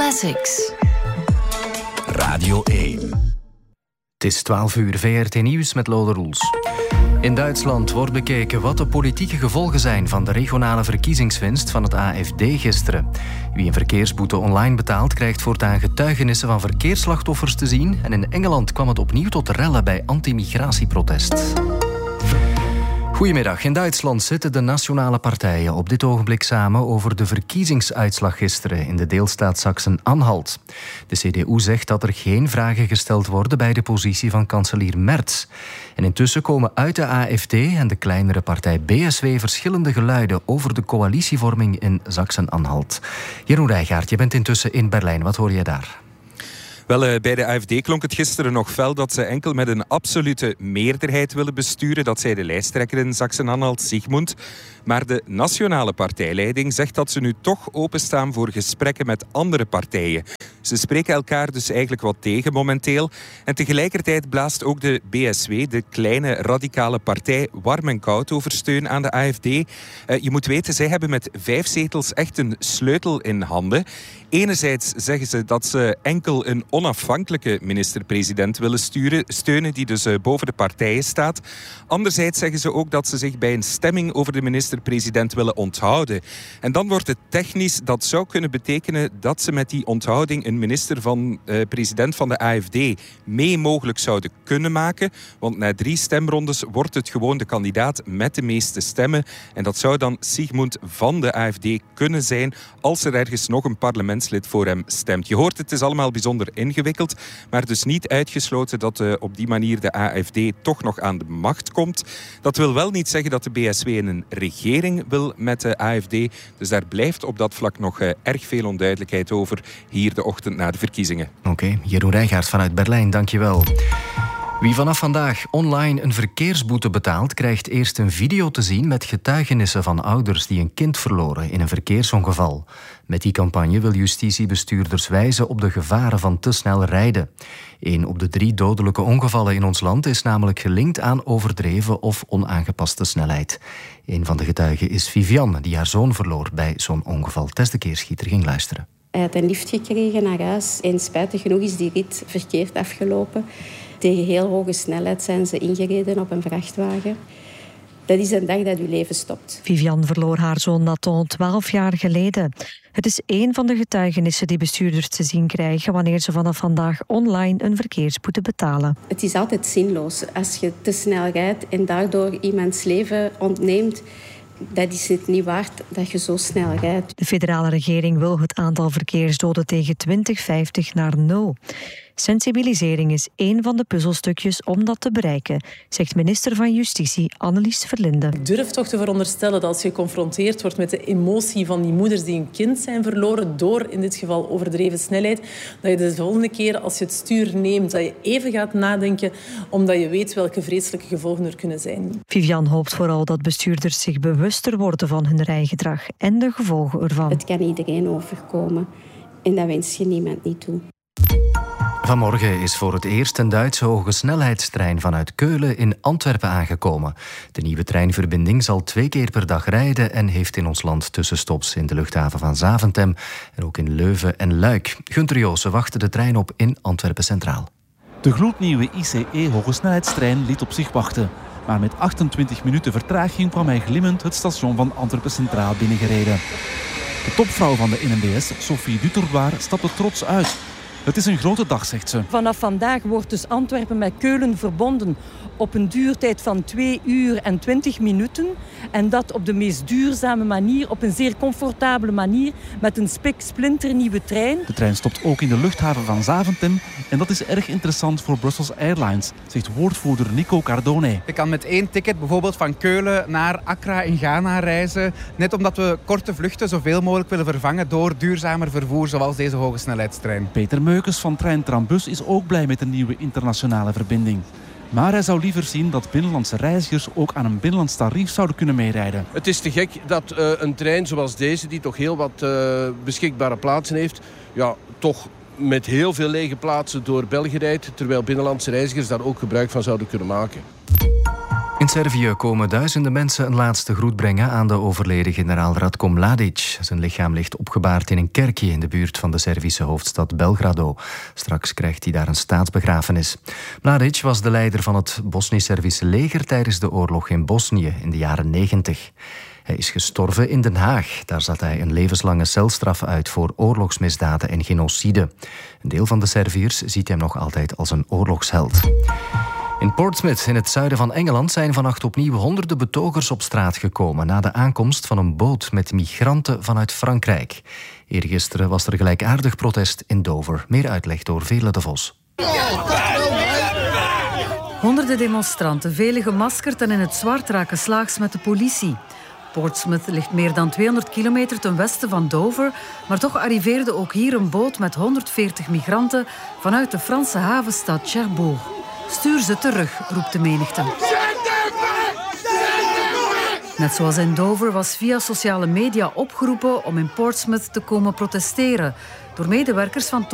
Classics. Radio 1. Het is 12 uur, VRT Nieuws met Lode Roels. In Duitsland wordt bekeken wat de politieke gevolgen zijn van de regionale verkiezingswinst van het AfD gisteren. Wie een verkeersboete online betaalt, krijgt voortaan getuigenissen van verkeersslachtoffers te zien. En in Engeland kwam het opnieuw tot rellen bij anti-migratieprotest. Goedemiddag. In Duitsland zitten de nationale partijen op dit ogenblik samen over de verkiezingsuitslag gisteren in de deelstaat Sachsen-Anhalt. De CDU zegt dat er geen vragen gesteld worden bij de positie van kanselier Merz. En intussen komen uit de AfD en de kleinere partij BSW verschillende geluiden over de coalitievorming in Sachsen-Anhalt. Jeroen Rijgaard, je bent intussen in Berlijn. Wat hoor je daar? Wel, bij de AfD klonk het gisteren nog fel dat ze enkel met een absolute meerderheid willen besturen. Dat zei de lijsttrekker in Sachsen-Anhalt, Sigmund. Maar de nationale partijleiding zegt dat ze nu toch openstaan voor gesprekken met andere partijen. Ze spreken elkaar dus eigenlijk wat tegen momenteel. En tegelijkertijd blaast ook de BSW, de kleine radicale partij, warm en koud over steun aan de AfD. Je moet weten, zij hebben met 5 zetels echt een sleutel in handen. Enerzijds zeggen ze dat ze enkel een onafhankelijke minister-president willen steunen, die dus boven de partijen staat. Anderzijds zeggen ze ook dat ze zich bij een stemming over de minister-president willen onthouden. En dan wordt het technisch, dat zou kunnen betekenen dat ze met die onthouding een minister-president van de AfD mee mogelijk zouden kunnen maken. Want na 3 stemrondes wordt het gewoon de kandidaat met de meeste stemmen. En dat zou dan Sigmund van de AfD kunnen zijn als er ergens nog een parlementslid voor hem stemt. Je hoort, het is allemaal bijzonder ingewikkeld, maar dus niet uitgesloten dat op die manier de AfD toch nog aan de macht komt. Dat wil wel niet zeggen dat de BSW in een regering wil met de AfD. Dus daar blijft op dat vlak nog erg veel onduidelijkheid over hier de ochtend na de verkiezingen. Oké, Jeroen Rijgaard vanuit Berlijn, dankjewel. Wie vanaf vandaag online een verkeersboete betaalt, krijgt eerst een video te zien met getuigenissen van ouders die een kind verloren in een verkeersongeval. Met die campagne wil justitiebestuurders wijzen op de gevaren van te snel rijden. 1 op de 3 dodelijke ongevallen in ons land is namelijk gelinkt aan overdreven of onaangepaste snelheid. Een van de getuigen is Vivian, die haar zoon verloor bij zo'n ongeval. Tess de Keerschieter ging luisteren. Hij had een lift gekregen naar huis en spijtig genoeg is die rit verkeerd afgelopen. Tegen heel hoge snelheid zijn ze ingereden op een vrachtwagen. Dat is een dag dat uw leven stopt. Vivian verloor haar zoon Nathan 12 jaar geleden. Het is 1 van de getuigenissen die bestuurders te zien krijgen wanneer ze vanaf vandaag online een verkeersboete betalen. Het is altijd zinloos als je te snel rijdt en daardoor iemands leven ontneemt. Dat is het niet waard dat je zo snel rijdt. De federale regering wil het aantal verkeersdoden tegen 2050 naar 0. Sensibilisering is 1 van de puzzelstukjes om dat te bereiken, zegt minister van Justitie Annelies Verlinde. Ik durf toch te veronderstellen dat als je geconfronteerd wordt met de emotie van die moeders die een kind zijn verloren door in dit geval overdreven snelheid, dat je de volgende keer als je het stuur neemt, dat je even gaat nadenken omdat je weet welke vreselijke gevolgen er kunnen zijn. Vivian hoopt vooral dat bestuurders zich bewuster worden van hun rijgedrag en de gevolgen ervan. Het kan iedereen overkomen en dat wens je niemand niet toe. Vanmorgen is voor het eerst een Duitse hogesnelheidstrein vanuit Keulen in Antwerpen aangekomen. De nieuwe treinverbinding zal 2 keer per dag rijden en heeft in ons land tussenstops in de luchthaven van Zaventem en ook in Leuven en Luik. Gunther Joosen wachtte de trein op in Antwerpen Centraal. De gloednieuwe ICE-hogesnelheidstrein liet op zich wachten. Maar met 28 minuten vertraging kwam hij glimmend het station van Antwerpen Centraal binnengereden. De topvrouw van de NMBS, Sophie Dutourdoir, stapte trots uit. Het is een grote dag, zegt ze. Vanaf vandaag wordt dus Antwerpen met Keulen verbonden op een duurtijd van 2 uur en 20 minuten. En dat op de meest duurzame manier, op een zeer comfortabele manier, met een spiksplinternieuwe trein. De trein stopt ook in de luchthaven van Zaventem. En dat is erg interessant voor Brussels Airlines, zegt woordvoerder Nico Cardone. Je kan met 1 ticket bijvoorbeeld van Keulen naar Accra in Ghana reizen. Net omdat we korte vluchten zoveel mogelijk willen vervangen door duurzamer vervoer zoals deze hogesnelheidstrein. Peter Meukes van Trein Trambus is ook blij met de nieuwe internationale verbinding. Maar hij zou liever zien dat binnenlandse reizigers ook aan een binnenlands tarief zouden kunnen meerijden. Het is te gek dat een trein zoals deze, die toch heel wat beschikbare plaatsen heeft, toch met heel veel lege plaatsen door België rijdt, terwijl binnenlandse reizigers daar ook gebruik van zouden kunnen maken. In Servië komen duizenden mensen een laatste groet brengen aan de overleden generaal Ratko Mladic. Zijn lichaam ligt opgebaard in een kerkje in de buurt van de Servische hoofdstad Belgrado. Straks krijgt hij daar een staatsbegrafenis. Mladic was de leider van het Bosnisch-Servische leger tijdens de oorlog in Bosnië in de jaren 90. Hij is gestorven in Den Haag. Daar zat hij een levenslange celstraf uit voor oorlogsmisdaden en genocide. Een deel van de Serviërs ziet hem nog altijd als een oorlogsheld. In Portsmouth, in het zuiden van Engeland, zijn vannacht opnieuw honderden betogers op straat gekomen na de aankomst van een boot met migranten vanuit Frankrijk. Eergisteren was er gelijkaardig protest in Dover. Meer uitleg door Veerle de Vos. Honderden demonstranten, velen gemaskerd en in het zwart raken slaags met de politie. Portsmouth ligt meer dan 200 kilometer ten westen van Dover, maar toch arriveerde ook hier een boot met 140 migranten vanuit de Franse havenstad Cherbourg. Stuur ze terug, roept de menigte. Net zoals in Dover was via sociale media opgeroepen om in Portsmouth te komen protesteren door medewerkers van